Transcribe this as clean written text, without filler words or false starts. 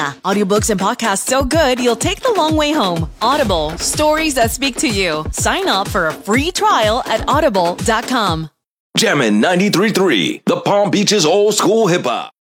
Audiobooks and podcasts so good you'll take the long way home. Audible, stories that speak to you. Sign up for a free trial at audible.com. Jammin' 93.3, the Palm Beaches old school hip hop.